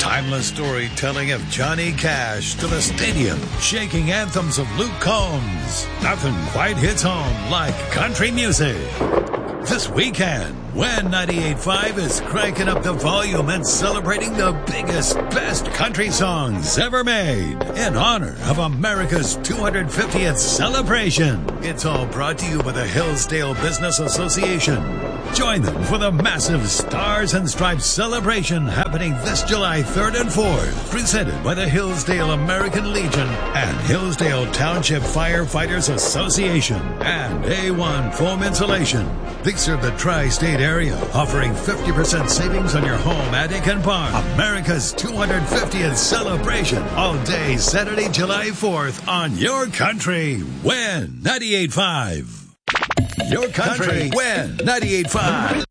timeless storytelling of Johnny Cash to the stadium shaking anthems of Luke Combs. Nothing quite hits home like country music. This weekend, when 98.5 is cranking up the volume and celebrating the biggest, best country songs ever made in honor of America's 250th celebration. It's all brought to you by the Hillsdale Business Association. Join them for the massive Stars and Stripes celebration happening this July 3rd and 4th, presented by the Hillsdale American Legion and Hillsdale Township Firefighters Association and A1 Foam Insulation. They serve the tri-state area, offering 50% savings on your home, attic, and barn. America's 250th celebration all day Saturday, July 4th on Your Country Win 98.5. Your Country Win 98.5.